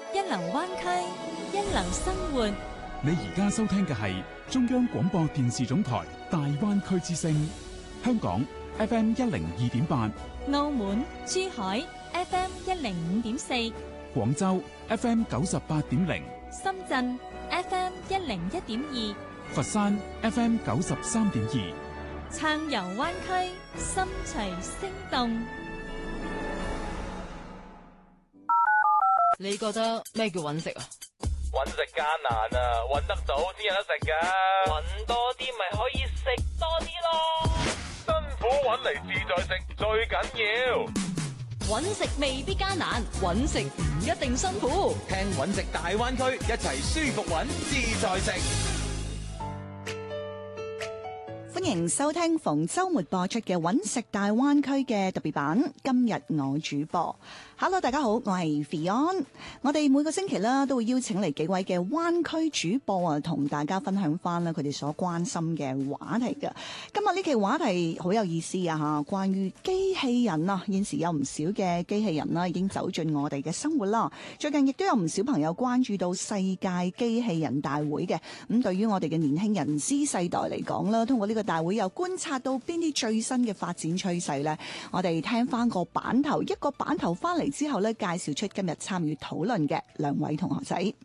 一流灣區，一流生活。 你而家收聽嘅係中央廣播電視總台大灣區之聲，香港 FM 102.8， 澳門、珠海 FM 105.4， 廣州 FM 98.0， 深圳 FM 101.2， 佛山 FM 93.2， 暢遊灣區，心隨聲動。 你覺得咩叫搵食啊？ 搵食艱難啊，搵得早先有得食噶。 搵多啲咪可以食多啲咯。 辛苦搵嚟自在食最緊要。 搵食未必艱難，搵食唔一定辛苦。 聽搵食大灣區，一齊舒服搵自在食。 歡迎收聽逢周末播出嘅搵食大灣區嘅特別版。今日我主播，Hello， 大家好，我係 Fion。我哋每個星期啦都會邀請嚟幾位嘅灣區主播啊，同大家分享翻啦佢哋所關心嘅話題嘅。今日呢期話題好有意思啊吓，關於機器人啊，現時有唔少嘅機器人啦已經走進我哋嘅生活啦。最近亦都有唔少朋友關注到世界機器人大會嘅。咁對於我哋嘅年輕人 Z 世代嚟講啦，通過呢個大會又觀察到邊啲最新嘅發展趨勢呢？我哋聽翻個版頭，一個版頭翻嚟之後呢，介紹出今日參與討論嘅兩位同學仔。